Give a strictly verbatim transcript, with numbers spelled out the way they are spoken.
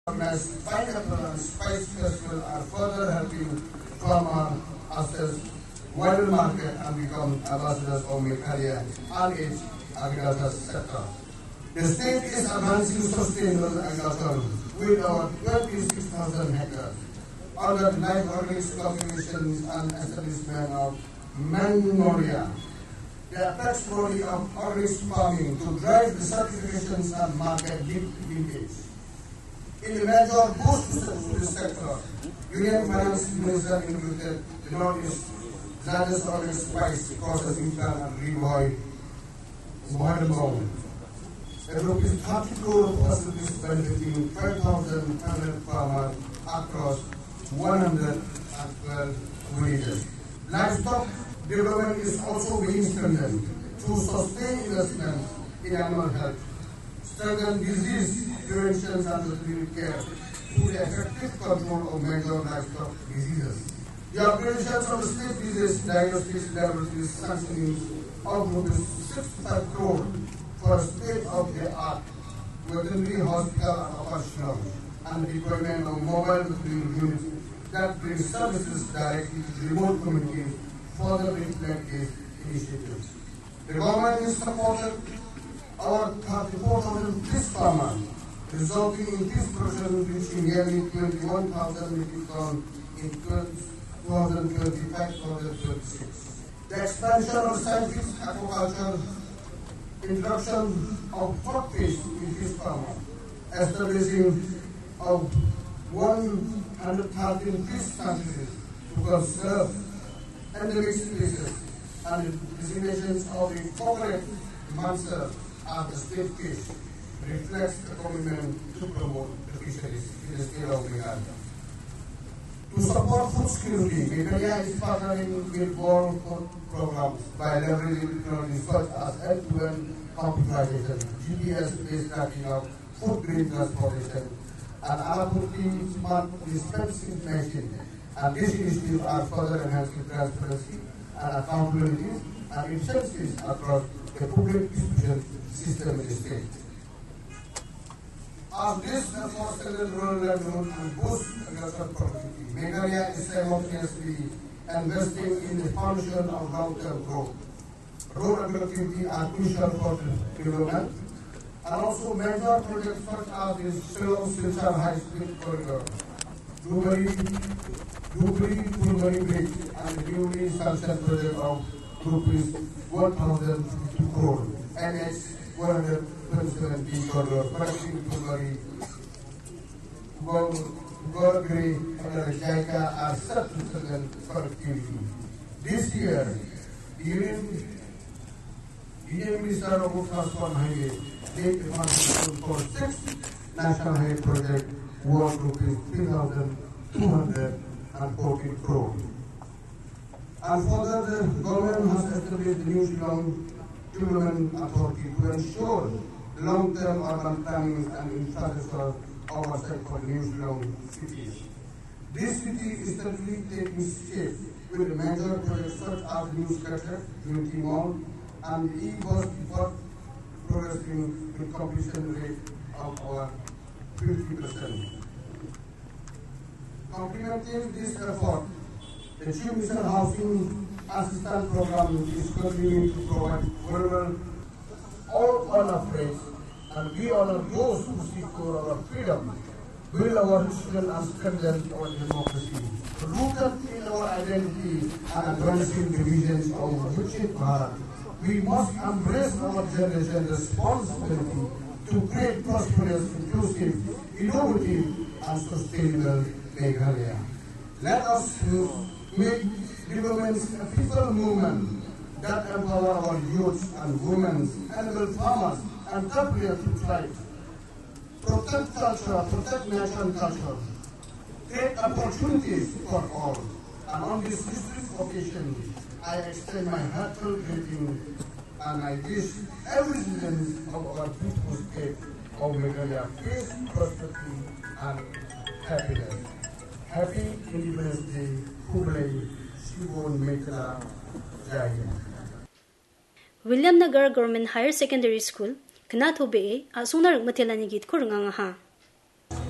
organized pineapple and spice festival are further helping farmers access wider market and become ambassadors of Meghalaya and its agriculture sector. The state is advancing sustainable agriculture with over twenty-six thousand hectares under live organic cultivations and establishment of Magnolia. The apex body of organic farming to drive the certifications and market linkage. In the major boost to the sector, Union Finance Minister included the Northeast largest organic spice processing plant at Riboy, Mohadamong. A rupees thirty crore facilities benefiting five thousand five hundred farmers across one hundred twelve villages. Livestock development is also being strengthened to sustain investment in animal health, strengthen disease prevention and veterinary care through the effective control of major livestock diseases. The operations of the state disease diagnostics laboratories sanctioning of rupees sixty-five crore for a state-of-the-art veterinary hospital at operational and the deployment of mobile veterinary units that bring services directly to the remote communities further reflect these initiatives. The government is supported our thirty-four thousand fish farmers, resulting in fish production reaching nearly twenty-one thousand metric tons in two thousand twenty-five to twenty twenty-six. The expansion of scientific aquaculture, introduction of hot fish in fish farming, establishing of one hundred thirteen fish sanctuaries to conserve endemic species, and the designations of the coconut monster as the state fish reflects the commitment to promote the fisheries in the state of Meghalaya. To support food security, Meghalaya is partnering with World Food Programs by leveraging technologies such as end-to-end computerization, G P S-based tracking of food grain transportation, and Alapurti smart dispensing machine. And these initiatives are further enhancing transparency and accountability and efficiencies across the public distribution system in the state. As this efforts strengthen rural livelihood and boost agricultural productivity, Meghalaya is simultaneously investing in the foundation of long-term growth. Rural productivity are crucial for the development, and also major projects such as the Shillong-Silchar High-Speed Corridor, Dhubri-Fulbari Bridge, and the newly sanctioned project of rupees one thousand fifty crore, N H one hundred twenty-seven B corridor, connecting Fulbari, Gorgri, and Jaika are set to strengthen productivity. This year, the Union, Union Minister of Road Transport and Highway take responsibility for six national highway projects worth rupees three thousand two hundred fourteen crore. And further, the government has established the New Shillong Development Authority to ensure long-term urban planning and infrastructure oversight for the New Shillong cities. This city is steadily taking shape with major projects such as the new structure, Unity Mall, and the e-bus depot progressing with completion rate of over fifty percent. Complementing this effort, the Chief Minister Housing Assistance Program is continuing to provide vulnerable all unafraid, and we honor those who seek for our freedom, build our history and strengthen our democracy. Rooted in our identity and advancing the visions of Viksit Bharat, we must embrace our generation's responsibility to create prosperous, inclusive, innovative, and sustainable Meghalaya. Let us make development a peaceful movement that empower our youth and women, enable farmers and entrepreneurs to thrive. Protect culture, protect national culture, create opportunities for all. And on this historic occasion, I extend my heartfelt greeting and I wish every citizen of our beautiful state of Meghalaya peace, prosperity, and happiness. Happy Independence Day, Kublai, Shibon Mekala, Jai Hind. William Nagar Government Higher Secondary School, Knathobe, Asunar Matelani Git Kuranga.